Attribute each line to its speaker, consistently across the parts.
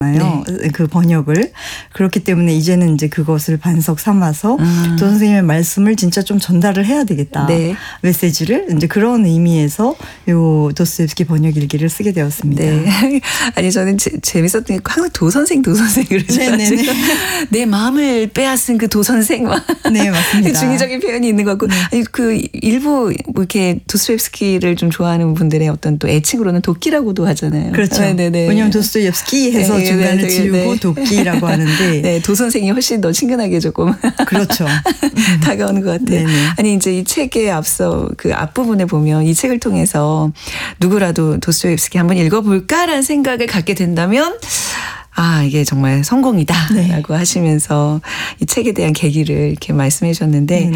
Speaker 1: 네. 그 번역을. 그렇기 때문에 이제는 이제 그것을 반석 삼아서 도 선생님의 말씀을 진짜 좀 전달을 해야 되겠다.
Speaker 2: 네.
Speaker 1: 메시지를 이제 그런 의미에서 요 도스토옙스키 번역 일기를 쓰게 되었습니다.
Speaker 2: 네. 아니 저는 재밌었던 게 항상 도선생 그러셔가지고 내 마음을 빼앗은 그 도선생
Speaker 1: 네, 맞습니다.
Speaker 2: 중의적인 표현이 있는 것 같고 아니 그 일부 뭐 이렇게 도스토옙스키를 좀 좋아하는 분들의 어떤 또 애칭으로는 도끼라고도 하잖아요.
Speaker 1: 그렇죠.
Speaker 2: 네네.
Speaker 1: 왜냐하면 도스토옙스키 해서 중간을 지우고 도끼라고 하는데
Speaker 2: 네, 도선생이 훨씬 더 친근하게 조금
Speaker 1: 그렇죠.
Speaker 2: 다가오는 것 같아요.
Speaker 1: 네네.
Speaker 2: 아니 이제 이 책의 앞서 그 앞부분에 보면 이 책을 통해서 누구라도 도스토옙스키 한번 읽어볼까라는 생각을 갖게 된다면 이게 정말 성공이다라고
Speaker 1: 네.
Speaker 2: 하시면서 이 책에 대한 계기를 이렇게 말씀해 주셨는데,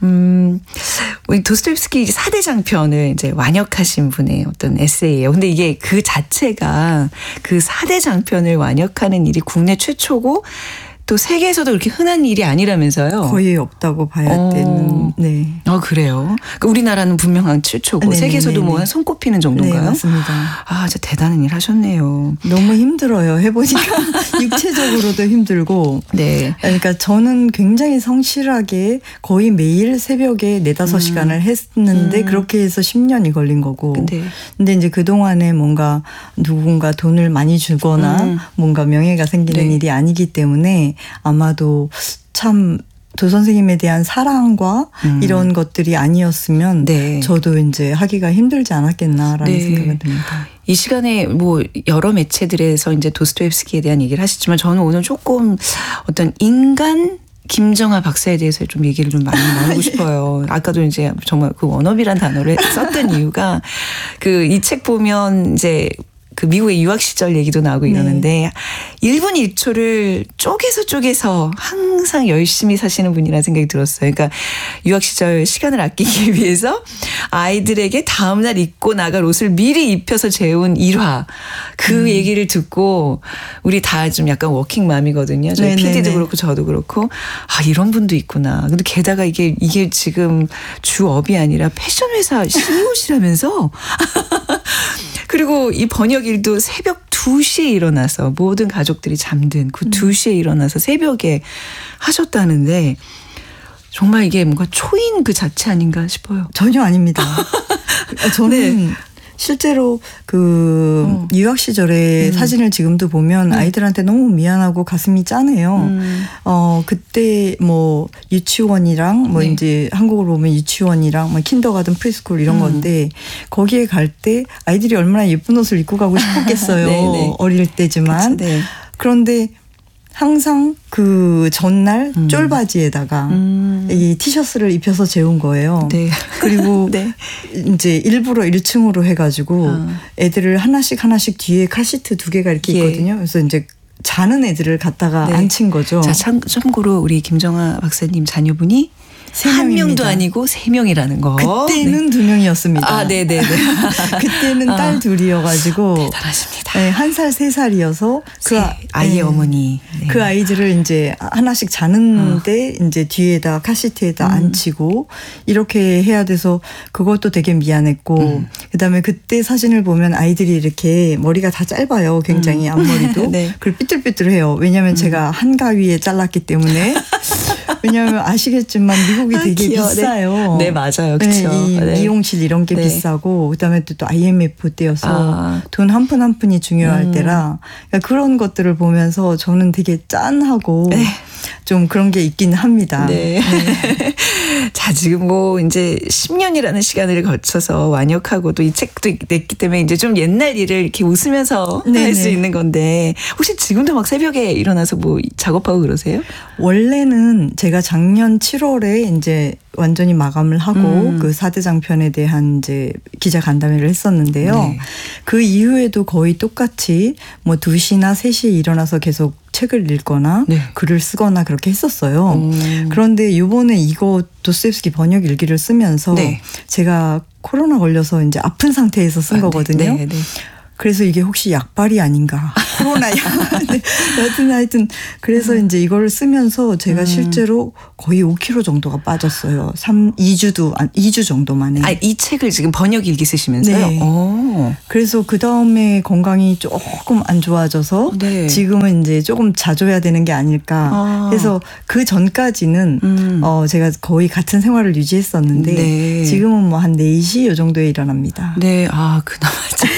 Speaker 2: 우리 도스토옙스키 4대 장편을 이제 완역하신 분의 어떤 에세이예요. 근데 이게 그 자체가 그 4대 장편을 완역하는 일이 국내 최초고 또 세계에서도 그렇게 흔한 일이 아니라면서요.
Speaker 1: 거의 없다고 봐야 되는. 네.
Speaker 2: 그래요. 그러니까 우리나라는 분명한 최초고
Speaker 1: 네네네네.
Speaker 2: 세계에서도 뭐 한 손꼽히는 정도인가요?
Speaker 1: 네, 맞습니다.
Speaker 2: 진짜 대단한 일 하셨네요.
Speaker 1: 너무 힘들어요. 해보니까 육체적으로도 힘들고.
Speaker 2: 네.
Speaker 1: 그러니까 저는 굉장히 성실하게 거의 매일 새벽에 4-5시간을 했는데 그렇게 해서 10년이 걸린 거고.
Speaker 2: 네.
Speaker 1: 근데 이제 그동안에 뭔가 누군가 돈을 많이 주거나 뭔가 명예가 생기는
Speaker 2: 네.
Speaker 1: 일이 아니기 때문에 아마도 참 도 선생님에 대한 사랑과 이런 것들이 아니었으면
Speaker 2: 네.
Speaker 1: 저도 이제 하기가 힘들지 않았겠나라는
Speaker 2: 네.
Speaker 1: 생각이 듭니다.
Speaker 2: 이 시간에 뭐 여러 매체들에서 이제 도스토옙스키에 대한 얘기를 하시지만 저는 오늘 조금 어떤 인간 김정아 박사에 대해서 좀 얘기를 좀 많이 나누고 싶어요. 아까도 이제 정말 그 원업이란 단어를 썼던 이유가 그 이 책 보면 이제 그 미국의 유학 시절 얘기도 나오고 이러는데 1분 1초를 쪼개서 항상 열심히 사시는 분이라는 생각이 들었어요. 그러니까 유학 시절 시간을 아끼기 위해서 아이들에게 다음날 입고 나갈 옷을 미리 입혀서 재운 일화. 그 얘기를 듣고 우리 다 좀 약간 워킹맘이거든요. 저희 PD도 그렇고 저도 그렇고 이런 분도 있구나. 근데 게다가 이게 지금 주업이 아니라 패션 회사 CEO시라면서 그리고 이 번역 일도 새벽 2시에 일어나서 모든 가족들이 잠든 그 2시에 일어나서 새벽에 하셨다는데 정말 이게 뭔가 초인 그 자체 아닌가 싶어요.
Speaker 1: 전혀 아닙니다. 저는 실제로 그 유학 시절에 사진을 지금도 보면 아이들한테 너무 미안하고 가슴이 짠해요. 그때 뭐 유치원이랑 뭐 이제 한국으로 보면 유치원이랑 뭐 킨더가든 프리스쿨 이런 건데 거기에 갈 때 아이들이 얼마나 예쁜 옷을 입고 가고 싶었겠어요. 어릴 때지만.
Speaker 2: 네.
Speaker 1: 그런데 항상 그 전날 쫄바지에다가 이 티셔츠를 입혀서 재운 거예요.
Speaker 2: 네.
Speaker 1: 그리고 이제 일부러 1층으로 해가지고 애들을 하나씩 뒤에 카시트 2개가 이렇게 있거든요. 그래서 이제 자는 애들을 갖다가 앉힌 거죠.
Speaker 2: 자, 참고로 우리 김정아 박사님 자녀분이 한 명도 아니고 3명이라는 거.
Speaker 1: 그때는 2명이었습니다.
Speaker 2: 네네네.
Speaker 1: 그때는 딸 둘이어가지고.
Speaker 2: 대단하십니다.
Speaker 1: 네, 1살, 3살이어서 그
Speaker 2: 아이의 어머니. 네.
Speaker 1: 그 아이들을 이제 하나씩 자는데 이제 뒤에다 카시트에다 앉히고 이렇게 해야 돼서 그것도 되게 미안했고 그다음에 그때 사진을 보면 아이들이 이렇게 머리가 다 짧아요. 굉장히 앞머리도. 그리고 삐뚤삐뚤해요. 왜냐하면 제가 한가위에 잘랐기 때문에. 왜냐하면 아시겠지만 미국이 되게 비싸요.
Speaker 2: 네, 맞아요. 그렇죠.
Speaker 1: 이 미용실 이런 게 비싸고 그다음에 또 IMF 때여서 돈 한 푼 한 푼이 중요할 때라 그러니까 그런 것들을 보면서 저는 되게 짠하고 좀 그런 게 있긴 합니다.
Speaker 2: 자, 지금 뭐 이제 10년이라는 시간을 거쳐서 완역하고 또 이 책도 냈기 때문에 이제 좀 옛날 일을 이렇게 웃으면서 할 수 있는 건데 혹시 지금도 막 새벽에 일어나서 뭐 작업하고 그러세요?
Speaker 1: 원래는 제가 작년 7월에 이제 완전히 마감을 하고 그 4대 장편에 대한 이제 기자 간담회를 했었는데요. 그 이후에도 거의 똑같이 뭐 2시나 3시에 일어나서 계속 책을 읽거나 글을 쓰거나 그렇게 했었어요. 그런데 이번에 이거 도스토옙스키 번역 일기를 쓰면서 제가 코로나 걸려서 이제 아픈 상태에서 쓴 거거든요. 그래서 이게 혹시 약발이 아닌가 코로나야. 네. 하여튼 그래서 이제 이걸 쓰면서 제가 실제로 거의 5kg 정도가 빠졌어요. 2주 정도 만에.
Speaker 2: 이 책을 지금 번역 일기 쓰시면서요?
Speaker 1: 네.
Speaker 2: 오.
Speaker 1: 그래서 그 다음에 건강이 조금 안 좋아져서
Speaker 2: 네.
Speaker 1: 지금은 이제 조금 자줘야 되는 게 아닐까 해서 그 전까지는 제가 거의 같은 생활을 유지했었는데
Speaker 2: 네.
Speaker 1: 지금은 뭐 한 4시 요 정도에 일어납니다.
Speaker 2: 네, 그나마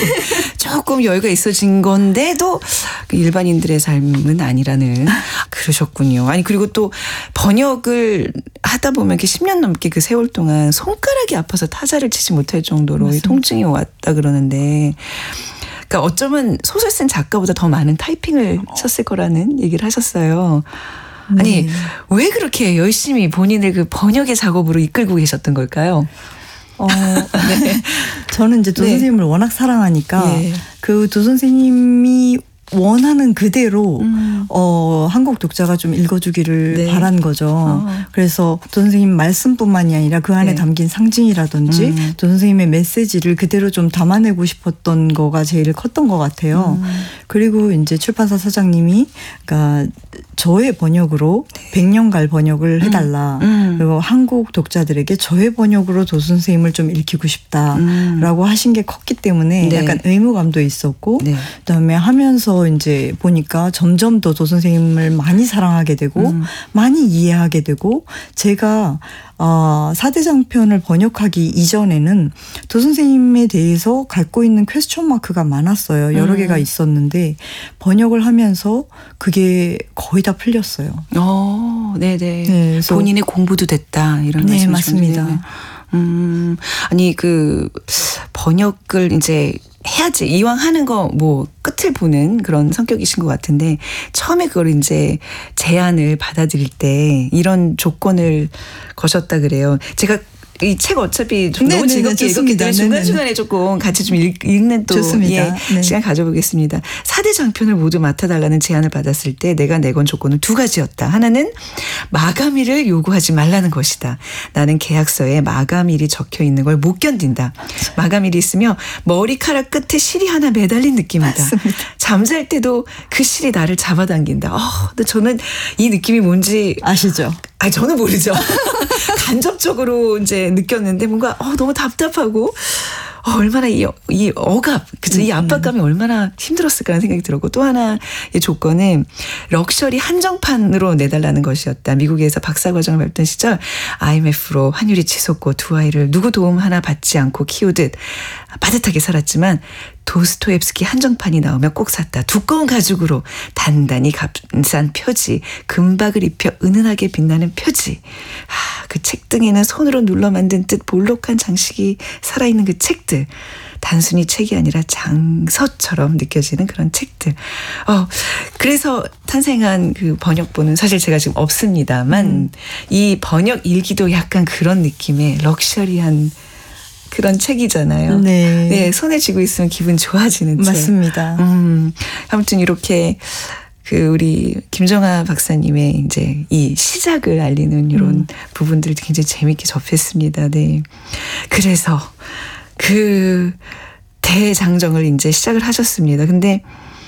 Speaker 2: 조금 여유가 있어진 건데도 일반인들의 삶은 아니라는 그러셨군요. 아니 그리고 또 번역을 하다 보면 이렇게 10년 넘게 그 세월 동안 손가락이 아파서 타자를 치지 못할 정도로 이 통증이 왔다 그러는데. 그러니까 어쩌면 소설 쓴 작가보다 더 많은 타이핑을 쳤을 거라는 얘기를 하셨어요. 아니
Speaker 1: 네.
Speaker 2: 왜 그렇게 열심히 본인을 그 번역의 작업으로 이끌고 계셨던 걸까요?
Speaker 1: 네. 저는 이제 도
Speaker 2: 네.
Speaker 1: 선생님을 워낙 사랑하니까
Speaker 2: 네.
Speaker 1: 그 도 선생님이 원하는 그대로 한국 독자가 좀 읽어주기를
Speaker 2: 네.
Speaker 1: 바란 거죠. 그래서 도 선생님 말씀뿐만이 아니라 그 안에
Speaker 2: 네.
Speaker 1: 담긴 상징이라든지 도 선생님의 메시지를 그대로 좀 담아내고 싶었던 거가 제일 컸던 것 같아요. 그리고 이제 출판사 사장님이 그러니까 저의 번역으로 백년갈 번역을 해달라. 그리고 한국 독자들에게 저의 번역으로 도 선생님을 좀 읽히고 싶다라고 하신 게 컸기 때문에
Speaker 2: 네.
Speaker 1: 약간 의무감도 있었고
Speaker 2: 네.
Speaker 1: 그다음에 하면서 이제 보니까 점점 더 도 선생님을 많이 사랑하게 되고 많이 이해하게 되고 제가 4대 장편을 번역하기 이전에는 도 선생님에 대해서 갖고 있는 퀘스천 마크가 많았어요. 여러 개가 있었는데 번역을 하면서 그게 거의 다 풀렸어요.
Speaker 2: 네네.
Speaker 1: 네,
Speaker 2: 본인의 공부도 됐다 이런
Speaker 1: 네,
Speaker 2: 말씀이시군요.
Speaker 1: 맞습니다.
Speaker 2: 아니 그 번역을 이제 해야지 이왕 하는 거 뭐 끝을 보는 그런 성격이신 것 같은데 처음에 그걸 이제 제안을 받아들일 때 이런 조건을 거셨다 그래요. 제가 이 책 어차피 좀 너무 즐겁게 읽었기 때문에 중간중간에 조금 같이 좀 읽는 또
Speaker 1: 좋습니다. 네.
Speaker 2: 시간 가져보겠습니다. 4대 장편을 모두 맡아달라는 제안을 받았을 때 내가 내건 조건은 2가지였다. 하나는 마감일을 요구하지 말라는 것이다. 나는 계약서에 마감일이 적혀 있는 걸 못 견딘다. 마감일이 있으면 머리카락 끝에 실이 하나 매달린 느낌이다.
Speaker 1: 맞습니다.
Speaker 2: 잠잘 때도 그 실이 나를 잡아당긴다. 근데 저는 이 느낌이 뭔지
Speaker 1: 아시죠?
Speaker 2: 저는 모르죠. 간접적으로 이제 느꼈는데 뭔가 너무 답답하고 얼마나 이 억압, 그죠? 이 압박감이 얼마나 힘들었을까라는 생각이 들었고 또 하나의 조건은 럭셔리 한정판으로 내달라는 것이었다. 미국에서 박사과정을 밟던 시절 IMF로 환율이 치솟고 2아이를 누구 도움 하나 받지 않고 키우듯 빠듯하게 살았지만 도스토옙스키 한정판이 나오면 꼭 샀다. 두꺼운 가죽으로 단단히 값싼 표지, 금박을 입혀 은은하게 빛나는 표지. 그 책등에는 손으로 눌러 만든 듯 볼록한 장식이 살아있는 그 책들. 단순히 책이 아니라 장서처럼 느껴지는 그런 책들. 그래서 탄생한 그 번역본은 사실 제가 지금 없습니다만 이 번역 일기도 약간 그런 느낌의 럭셔리한 그런 책이잖아요.
Speaker 1: 네.
Speaker 2: 네, 손에 쥐고 있으면 기분 좋아지는 책.
Speaker 1: 맞습니다.
Speaker 2: 아무튼 이렇게 그 우리 김정아 박사님의 이제 이 시작을 알리는 이런 부분들을 굉장히 재미있게 접했습니다. 네. 그래서 그 대장정을 이제 시작을 하셨습니다. 근데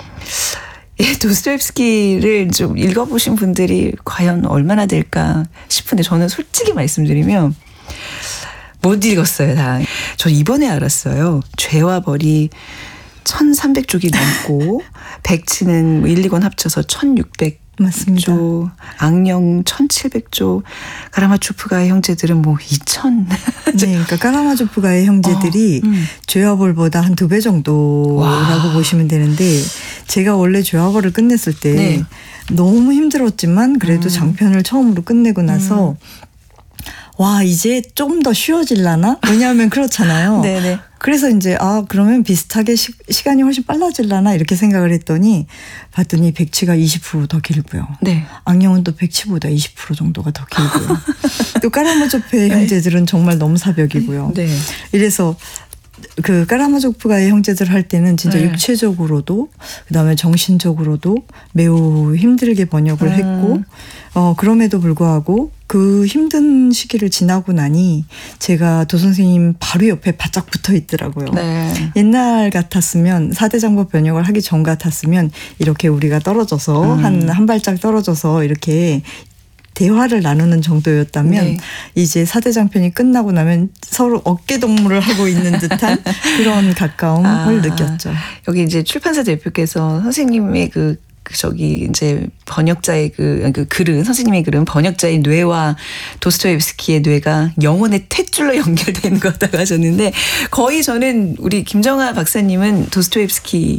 Speaker 2: 도스토옙스키를 좀 읽어보신 분들이 과연 얼마나 될까 싶은데 저는 솔직히 말씀드리면 못 읽었어요, 다. 저 이번에 알았어요. 죄와 벌이 1300쪽이 넘고 백치는 1, 2권 합쳐서 1600조,
Speaker 1: 맞습니다.
Speaker 2: 악령 1700조, 가라마초프가의 형제들은 뭐 2000.
Speaker 1: 네, 그러니까 까라마조프가의 형제들이 죄와 벌보다 한 2배 정도라고 보시면 되는데 제가 원래 죄와 벌을 끝냈을 때
Speaker 2: 네.
Speaker 1: 너무 힘들었지만 그래도 장편을 처음으로 끝내고 나서 와 이제 좀 더 쉬워질라나? 왜냐하면 그렇잖아요.
Speaker 2: 네네.
Speaker 1: 그래서 이제 그러면 비슷하게 시간이 훨씬 빨라질라나 이렇게 생각을 했더니 봤더니 백치가 20% 더 길고요.
Speaker 2: 네.
Speaker 1: 악령은 또 백치보다 20% 정도가 더 길고요. 또 까라마조프의 형제들은 정말 넘사벽이고요.
Speaker 2: 네.
Speaker 1: 이래서 그 까라마조프가의 형제들 할 때는 진짜 육체적으로도 그다음에 정신적으로도 매우 힘들게 번역을 했고 그럼에도 불구하고 그 힘든 시기를 지나고 나니 제가 도 선생님 바로 옆에 바짝 붙어 있더라고요.
Speaker 2: 네.
Speaker 1: 옛날 같았으면 4대 장법 번역을 하기 전 같았으면 이렇게 우리가 떨어져서 한 발짝 떨어져서 이렇게 대화를 나누는 정도였다면 네. 이제 4대 장편이 끝나고 나면 서로 어깨동무를 하고 있는 듯한 그런 가까움을 느꼈죠.
Speaker 2: 여기 이제 출판사 대표께서 선생님의 저기 이제 번역자의 그 글은 선생님의 글은 번역자의 뇌와 도스토옙스키의 뇌가 영혼의 탯줄로 연결된 거다고 하셨는데 거의 저는 우리 김정아 박사님은 도스토옙스키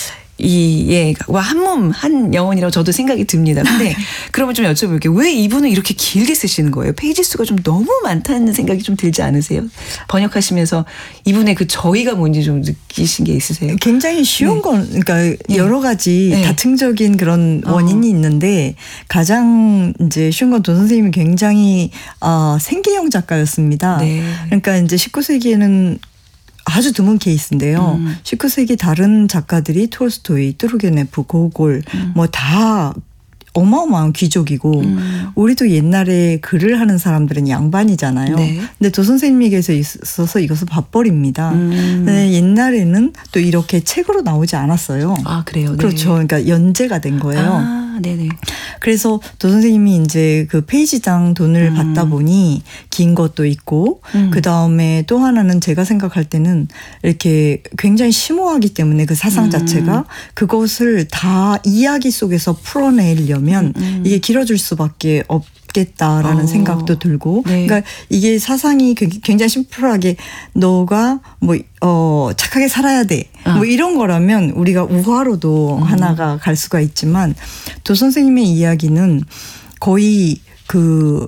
Speaker 2: 와 한몸 한 영혼이라고 저도 생각이 듭니다. 근데 그러면 좀 여쭤볼게요. 왜 이분은 이렇게 길게 쓰시는 거예요? 페이지 수가 좀 너무 많다는 생각이 좀 들지 않으세요? 번역하시면서 이분의 그 저희가 뭔지 좀 느끼신 게 있으세요?
Speaker 1: 굉장히 쉬운 건 그러니까 여러 가지 다층적인 그런 원인이 있는데 가장 이제 쉬운 건 도 선생님이 굉장히 생계형 작가였습니다. 네. 그러니까 이제 19세기에는 아주 드문 케이스인데요. 19세기 다른 작가들이 톨스토이, 뚜르게네프, 고골 뭐 다 어마어마한 귀족이고 우리도 옛날에 글을 하는 사람들은 양반이잖아요. 네. 근데 도 선생님에게서 있어서 이것은 밥벌이입니다. 근데 옛날에는 또 이렇게 책으로 나오지 않았어요.
Speaker 2: 아 그래요? 네.
Speaker 1: 그렇죠. 그러니까 연재가 된 거예요.
Speaker 2: 네네.
Speaker 1: 그래서 도 선생님이 이제 그 페이지당 돈을 받다 보니 긴 것도 있고 그 다음에 또 하나는 제가 생각할 때는 이렇게 굉장히 심오하기 때문에 그 사상 자체가 그것을 다 이야기 속에서 풀어내려면 이게 길어질 수밖에 없겠다라는 생각도 들고 네. 그러니까 이게 사상이 굉장히 심플하게 너가 뭐 착하게 살아야 돼. 뭐 이런 거라면 우리가 우화로도 하나가 갈 수가 있지만 도 선생님의 이야기는 거의 그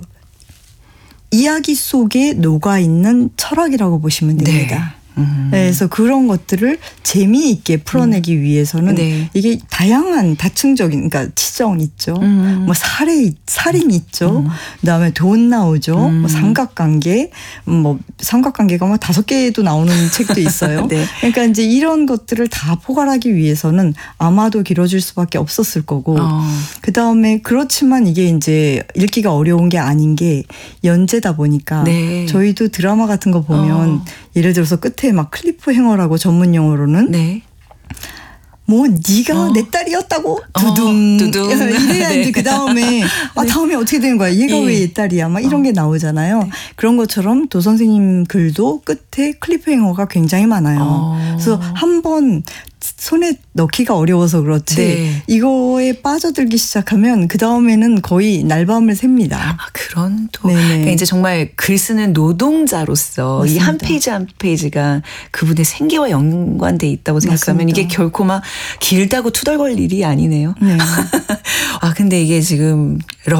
Speaker 1: 이야기 속에 녹아있는 철학이라고 보시면 됩니다. 네. 그래서 그런 것들을 재미있게 풀어내기 위해서는 네. 이게 다양한 다층적인 그러니까 치정 있죠. 뭐 살인 있죠. 그다음에 돈 나오죠. 뭐 삼각관계 뭐 삼각관계가 뭐 5개도 나오는 책도 있어요. 네. 그러니까 이제 이런 것들을 다 포괄하기 위해서는 아마도 길어질 수밖에 없었을 거고 그다음에 그렇지만 이게 이제 읽기가 어려운 게 아닌 게 연재다 보니까 네. 저희도 드라마 같은 거 보면 예를 들어서 끝에 막 클리프 행어라고 전문 용어로는 네. 뭐 네가 내 딸이었다고 두둥 이래야 네. 이제 그 다음에 다음에 어떻게 되는 거야? 얘가 왜 얘 딸이야? 막 이런 게 나오잖아요. 네. 그런 것처럼 도 선생님 글도 끝에 클리프 행어가 굉장히 많아요. 그래서 한번 손에 넣기가 어려워서 그렇지 네. 이거에 빠져들기 시작하면 그 다음에는 거의 날밤을 셉니다.
Speaker 2: 그런 또 그러니까 이제 정말 글 쓰는 노동자로서 이 한 페이지 한 페이지가 그분의 생계와 연관돼 있다고 생각하면 맞습니다. 이게 결코 막 길다고 투덜거릴 일이 아니네요. 네. 근데 이게 지금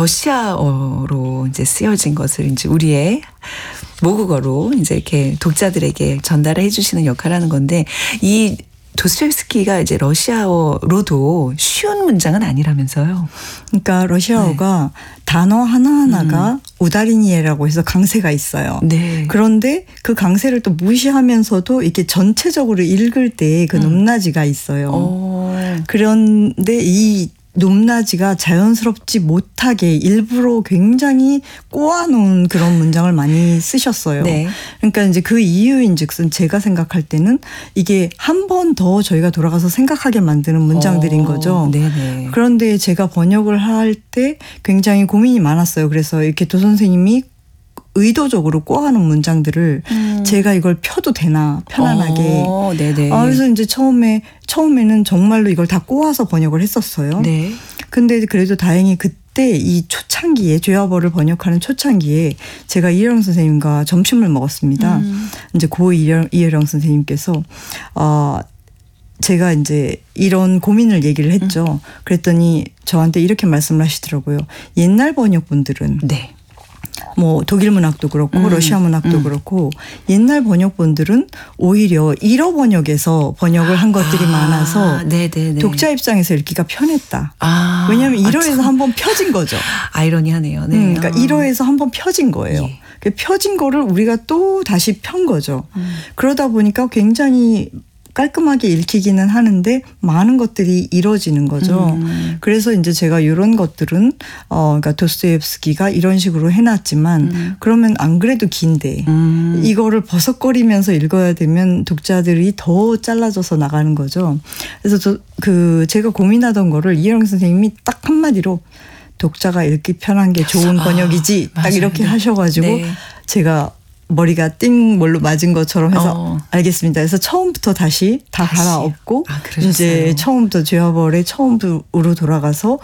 Speaker 2: 러시아어로 이제 쓰여진 것을 이제 우리의 모국어로 이제 이렇게 독자들에게 전달을 해주시는 역할을 하는 건데 이 도스토옙스키가 이제 러시아어로도 쉬운 문장은 아니라면서요.
Speaker 1: 그러니까 러시아어가 네. 단어 하나하나가 우다리니에라고 해서 강세가 있어요. 네. 그런데 그 강세를 또 무시하면서도 이렇게 전체적으로 읽을 때 그 높낮이가 있어요. 그런데 이 높낮이가 자연스럽지 못하게 일부러 굉장히 꼬아놓은 그런 문장을 많이 쓰셨어요. 네. 그러니까 이제 그 이유인즉슨 제가 생각할 때는 이게 한 번 더 저희가 돌아가서 생각하게 만드는 문장들인 거죠. 네네. 그런데 제가 번역을 할 때 굉장히 고민이 많았어요. 그래서 이렇게 도 선생님이 의도적으로 꼬아하는 문장들을 제가 이걸 펴도 되나 편안하게. 네네. 그래서 이제 처음에는 정말로 이걸 다 꼬아서 번역을 했었어요. 네. 근데 그래도 다행히 그때 이 초창기에 죄와벌을 번역하는 초창기에 제가 이혜령 선생님과 점심을 먹었습니다. 이제 고 이혜령 선생님께서 제가 이제 이런 고민을 얘기를 했죠. 그랬더니 저한테 이렇게 말씀을 하시더라고요. 옛날 번역본들은 네. 뭐 독일 문학도 그렇고 러시아 문학도 그렇고 옛날 번역본들은 오히려 일어 번역에서 번역을 한 것들이 많아서 네네네. 독자 입장에서 읽기가 편했다. 왜냐하면 일어에서 한번 펴진 거죠.
Speaker 2: 아이러니하네요. 네.
Speaker 1: 그러니까 일어에서 한번 펴진 거예요. 예. 펴진 거를 우리가 또 다시 편 거죠. 그러다 보니까 굉장히 깔끔하게 읽히기는 하는데 많은 것들이 이뤄지는 거죠. 그래서 이제 제가 이런 것들은 그러니까 도스토옙스키가 이런 식으로 해놨지만 그러면 안 그래도 긴데 이거를 버석거리면서 읽어야 되면 독자들이 더 잘라져서 나가는 거죠. 그래서 제가 고민하던 거를 이혜령 선생님이 딱 한마디로 독자가 읽기 편한 게 좋은 번역이지 딱
Speaker 2: 맞아요.
Speaker 1: 이렇게 하셔가지고
Speaker 2: 네.
Speaker 1: 제가 머리가 띵 뭘로 맞은 것처럼 해서 알겠습니다. 그래서 처음부터 다시 다 갈아엎고
Speaker 2: 그러셨어요.
Speaker 1: 이제 처음부터 죄와벌의 처음으로 돌아가서